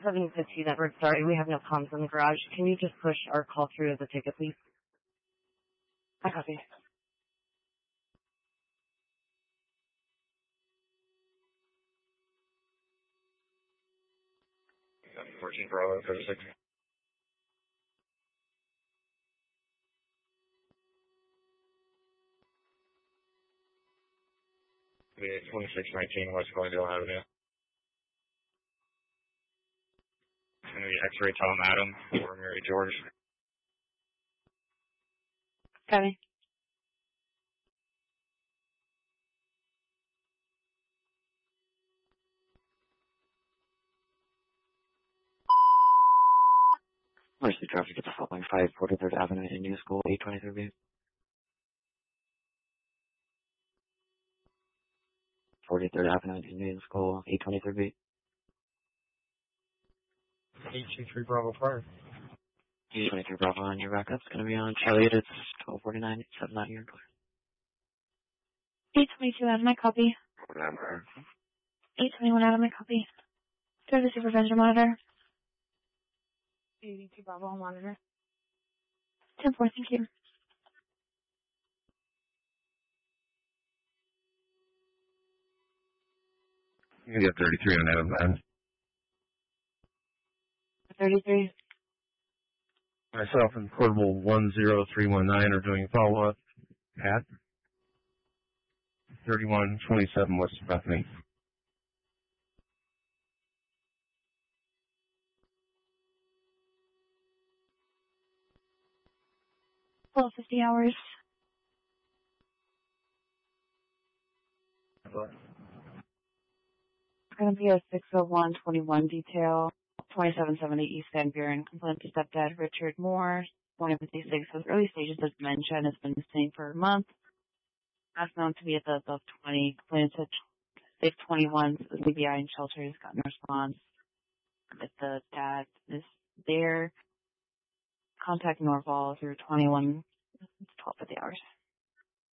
7:15 Edward, sorry, we have no comms in the garage. Can you just push our call through to the ticket, please? I copy. 14 Bravo 36. 2619 West Glendale Avenue. It's going to be X-ray Tom Adam or Mary George. Copy. Emergency traffic at the following 5 43rd Avenue, Indian School, 823B. 43rd Avenue, Indian School, 823B. 823 Bravo 5. 823 Bravo on your backup's going to be on Charlie. It's 1249, 7 out here. 822 out of my copy. 821 out of my copy. Go to the supervisor monitor. 82 Bravo on monitor. 10-4, thank you. You get 33 on Adam Van. 33. Myself and Portable 10319 are doing follow-up at 3127 West Bethany. 12:50 hours. Going to be a 60121 detail, 2770 East Van Buren. Complaint to stepdad Richard Moore, 2056 with early stages of dementia and has been missing for a month. As known to be at the above 20. Complaint to safe 21, so the CBI and shelter has gotten a response. If the dad is there, contact Norval through 21, 12 of the hours.